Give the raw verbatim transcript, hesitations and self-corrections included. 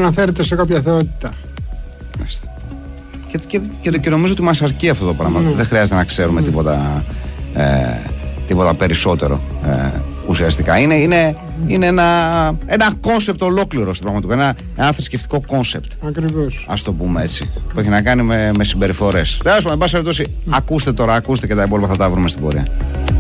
αναφέρεται σε κάποια θεότητα. Και, και, και, και νομίζω ότι μας αρκεί αυτό το πράγμα. Mm. Δεν χρειάζεται να ξέρουμε mm. τίποτα, ε, τίποτα περισσότερο ε, ουσιαστικά. Είναι, είναι, mm. είναι ένα, ένα κόνσεπτ ολόκληρο στην πραγματικότητα. Ένα, ένα θρησκευτικό κόνσεπτ. Ακριβώς. Ας το πούμε έτσι. Που έχει να κάνει με, με συμπεριφορές. Τέλος πάντων, εν πάση περιπτώσει, ακούστε τώρα, ακούστε και τα υπόλοιπα θα τα βρούμε στην πορεία.